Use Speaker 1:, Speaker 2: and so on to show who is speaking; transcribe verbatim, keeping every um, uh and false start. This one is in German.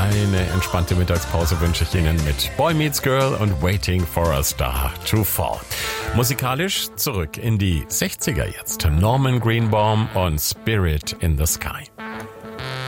Speaker 1: eine entspannte Mittagspause wünsche ich Ihnen mit Boy Meets Girl und Waiting for a Star to Fall. Musikalisch zurück in die sechziger jetzt. Norman Greenbaum und Spirit in the Sky.